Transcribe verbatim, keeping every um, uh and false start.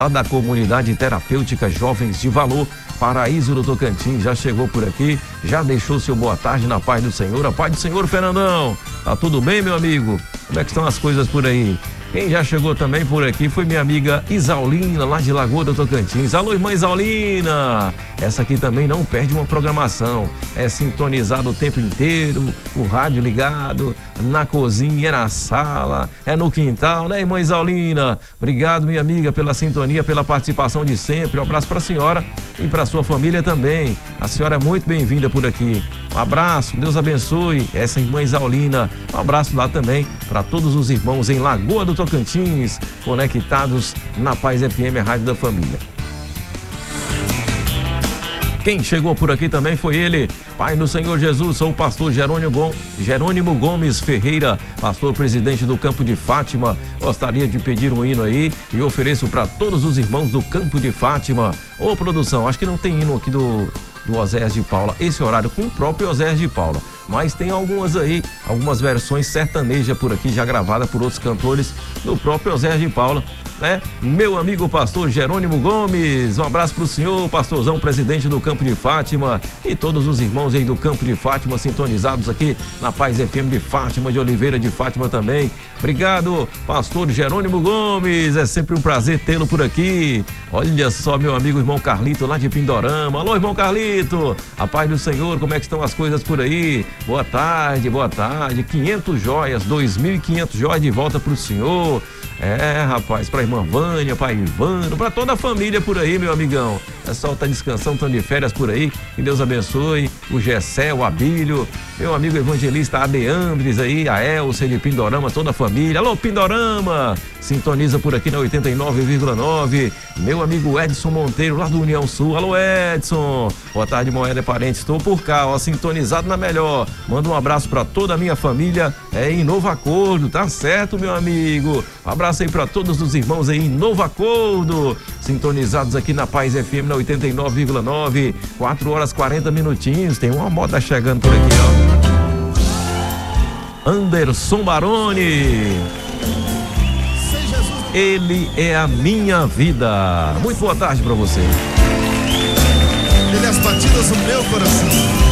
da comunidade terapêutica Jovens de Valor, Paraíso do Tocantins, já chegou por aqui, já deixou seu boa tarde na paz do Senhor. A paz do Senhor, Fernandão. Tá tudo bem, meu amigo? Como é que estão as coisas por aí? Quem já chegou também por aqui foi minha amiga Isaulina, lá de Lagoa do Tocantins. Alô, irmã Isaulina! Essa aqui também não perde uma programação. É sintonizado o tempo inteiro, o rádio ligado, na cozinha, na sala, é no quintal, né, irmã Isaulina? Obrigado, minha amiga, pela sintonia, pela participação de sempre. Um abraço para a senhora e para sua família também. A senhora é muito bem-vinda por aqui. Um abraço, Deus abençoe essa irmã Isaulina. Um abraço lá também para todos os irmãos em Lagoa do Tocantins, conectados na Paz F M, a Rádio da Família. Quem chegou por aqui também foi ele, Pai do Senhor Jesus, sou o pastor Jerônimo, Gom... Jerônimo Gomes Ferreira, pastor presidente do Campo de Fátima. Gostaria de pedir um hino aí e ofereço para todos os irmãos do Campo de Fátima. Ô, produção, acho que não tem hino aqui do, do Osés de Paula, esse horário com o próprio Osés de Paula. Mas tem algumas aí, algumas versões sertanejas por aqui, já gravadas por outros cantores do próprio Osés de Paula, né? Meu amigo pastor Jerônimo Gomes, um abraço pro senhor, pastorzão, presidente do Campo de Fátima, e todos os irmãos aí do Campo de Fátima sintonizados aqui na Paz F M de Fátima, de Oliveira de Fátima também. Obrigado, pastor Jerônimo Gomes, é sempre um prazer tê-lo por aqui. Olha só, meu amigo irmão Carlito, lá de Pindorama. Alô, irmão Carlito, a paz do Senhor, como é que estão as coisas por aí? Boa tarde, boa tarde. quinhentas joias, dois mil e quinhentas joias de volta pro senhor. É, rapaz, pra irmã Vânia, pra Ivano, pra toda a família por aí, meu amigão. O pessoal tá descansando, estão de férias por aí. Que Deus abençoe. O Gessé, o Abílio, meu amigo evangelista Adeandres aí, a Elcia de Pindorama, toda a família. Alô, Pindorama! Sintoniza por aqui na oitenta e nove vírgula nove. Meu amigo Edson Monteiro, lá do União Sul. Alô, Edson! Boa tarde, Moeda e parentes. Estou por cá, ó, sintonizado na melhor. Manda um abraço pra toda a minha família é, em Novo Acordo, tá certo, meu amigo? Um abraço aí pra todos os irmãos aí em Novo Acordo, sintonizados aqui na Paz F M na oitenta e nove vírgula nove, quatro horas e quarenta minutinhos. Tem uma moda chegando por aqui, ó. Anderson Baroni. Ele é a minha vida. Muito boa tarde pra você. Ele é as batidas do meu coração.